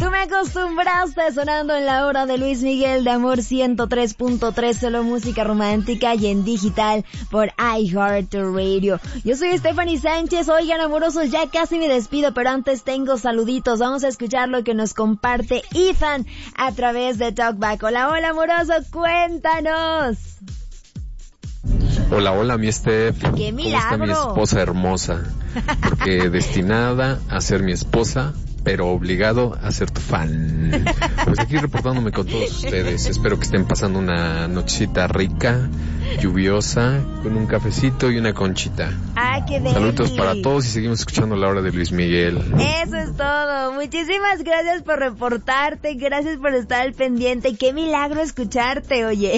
Tú me acostumbraste sonando en la hora de Luis Miguel de Amor 103.3, solo música romántica y en digital por iHeartRadio. Yo soy Stephanie Sánchez. Oigan, amorosos, ya casi me despido, pero antes tengo saluditos. Vamos a escuchar lo que nos comparte Ethan a través de Talkback. Hola, hola, amoroso, cuéntanos. Hola, mi Steph. ¡Qué milagro! ¿Cómo está mi esposa hermosa? Porque destinada a ser mi esposa, pero obligado a ser tu fan. Pues aquí reportándome con todos ustedes. Espero que estén pasando una nochecita rica, lluviosa, con un cafecito y una conchita. ¡Ah, qué deli! Saludos para todos y seguimos escuchando la hora de Luis Miguel. Eso es todo. Muchísimas gracias por reportarte, gracias por estar al pendiente. ¡Qué milagro escucharte, oye!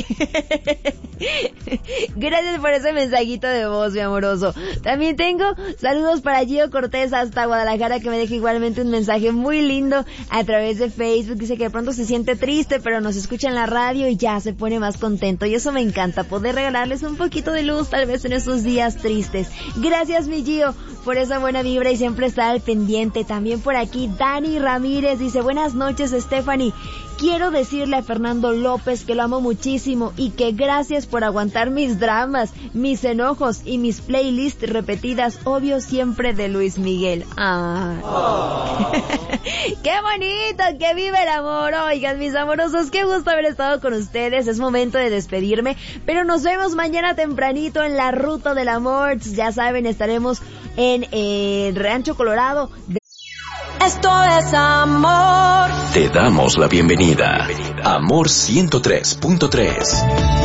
Gracias por ese mensajito de voz, mi amoroso. También tengo saludos para Gio Cortés hasta Guadalajara, que me deja igualmente un mensaje muy lindo a través de Facebook. Dice que de pronto se siente triste, pero nos escucha en la radio y ya se pone más contento. Y eso me encanta, poder regalarles un poquito de luz tal vez en esos días tristes. Gracias, mi Gio, por esa buena vibra y siempre estar al pendiente. También por aquí Dani Ramírez dice: buenas noches, Stephanie. Quiero decirle a Fernando López que lo amo muchísimo y que gracias por aguantar mis dramas, mis enojos y mis playlists repetidas, obvio siempre de Luis Miguel. ¡Ah! ¡Qué bonito! ¡Que vive el amor! Oigan, mis amorosos, qué gusto haber estado con ustedes. Es momento de despedirme, pero nos vemos mañana tempranito en la Ruta del Amor. Ya saben, estaremos en Rancho Colorado. Esto es amor. Te damos la bienvenida. Amor 103.3.